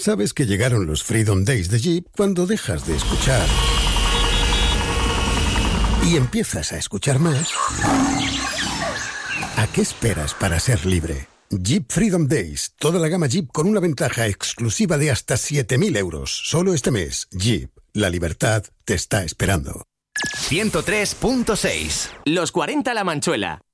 Sabes que llegaron los Freedom Days de Jeep cuando dejas de escuchar y empiezas a escuchar más. ¿A qué esperas para ser libre? Jeep Freedom Days. Toda la gama Jeep con una ventaja exclusiva de hasta 7.000 euros. Solo este mes. Jeep. La libertad te está esperando. 103.6. Los 40 La Manchuela.